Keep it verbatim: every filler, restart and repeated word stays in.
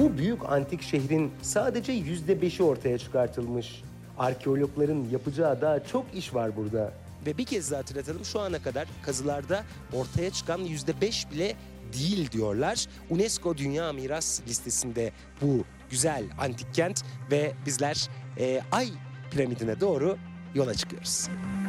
Bu büyük antik şehrin sadece yüzde beşi ortaya çıkartılmış. Arkeologların yapacağı daha çok iş var burada. Ve bir kez daha hatırlatalım, şu ana kadar kazılarda ortaya çıkan yüzde beş bile değil diyorlar. UNESCO Dünya Miras listesinde bu güzel antik kent ve bizler e, Ay piramidine doğru yola çıkıyoruz.